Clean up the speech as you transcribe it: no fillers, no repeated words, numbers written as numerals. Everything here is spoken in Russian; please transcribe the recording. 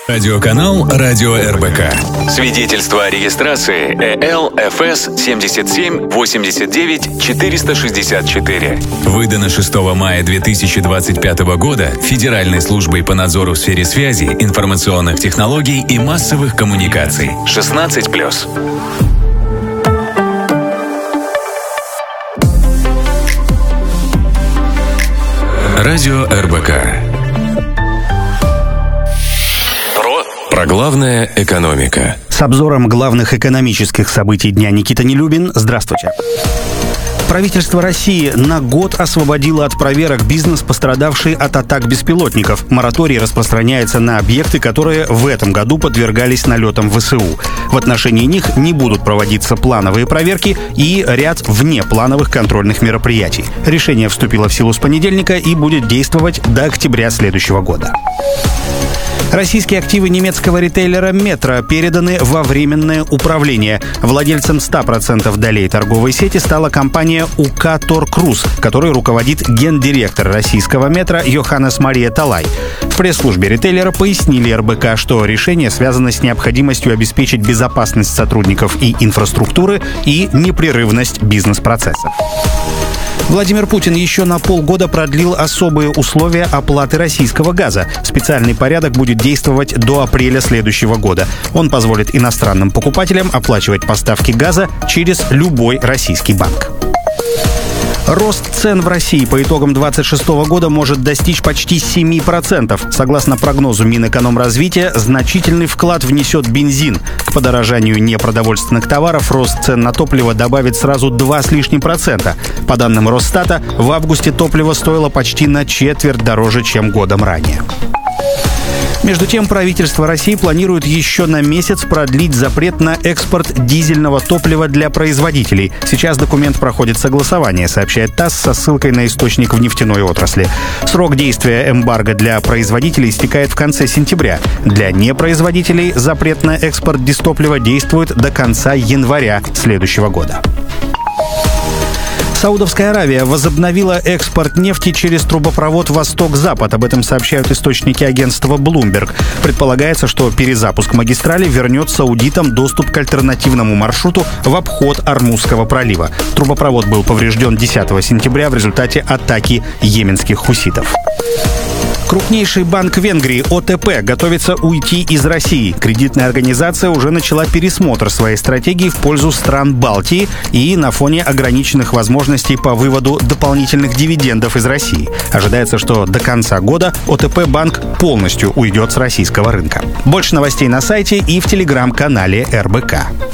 Радиоканал «Радио РБК». Свидетельство о регистрации ЭЛ-ФС 77 89 464. Выдано 6 мая 2025 года Федеральной службой по надзору в сфере связи, информационных технологий и массовых коммуникаций. 16+. Радио РБК. Про главное — экономика. С обзором главных экономических событий дня Никита Нелюбин. Здравствуйте. Правительство России на год освободило от проверок бизнес, пострадавший от атак беспилотников. Мораторий распространяется на объекты, которые в этом году подвергались налетам ВСУ. В отношении них не будут проводиться плановые проверки и ряд внеплановых контрольных мероприятий. Решение вступило в силу с понедельника и будет действовать до октября следующего года. Российские активы немецкого ритейлера «Метро» переданы во временное управление. Владельцем 100% долей торговой сети стала компания УК «Торкрус», которой руководит гендиректор российского «Метро» Йоханнес Мария Талай. В пресс-службе ритейлера пояснили РБК, что решение связано с необходимостью обеспечить безопасность сотрудников и инфраструктуры и непрерывность бизнес-процессов. Владимир Путин еще на полгода продлил особые условия оплаты российского газа. Специальный порядок будет действовать до апреля следующего года. Он позволит иностранным покупателям оплачивать поставки газа через любой российский банк. Рост цен в России по итогам 2026 года может достичь почти 7%. Согласно прогнозу Минэкономразвития, значительный вклад внесет бензин. К подорожанию непродовольственных товаров рост цен на топливо добавит сразу 2 с лишним процента. По данным Росстата, в августе топливо стоило почти на четверть дороже, чем годом ранее. Между тем, правительство России планирует еще на месяц продлить запрет на экспорт дизельного топлива для производителей. Сейчас документ проходит согласование, сообщает ТАСС со ссылкой на источник в нефтяной отрасли. Срок действия эмбарго для производителей истекает в конце сентября. Для непроизводителей запрет на экспорт дистоплива действует до конца января следующего года. Саудовская Аравия возобновила экспорт нефти через трубопровод «Восток-Запад». Об этом сообщают источники агентства Bloomberg. Предполагается, что перезапуск магистрали вернет саудитам доступ к альтернативному маршруту в обход Ормузского пролива. Трубопровод был поврежден 10 сентября в результате атаки йеменских хуситов. Крупнейший банк Венгрии ОТП готовится уйти из России. Кредитная организация уже начала пересмотр своей стратегии в пользу стран Балтии и на фоне ограниченных возможностей по выводу дополнительных дивидендов из России. Ожидается, что до конца года ОТП банк полностью уйдет с российского рынка. Больше новостей на сайте и в телеграм-канале РБК.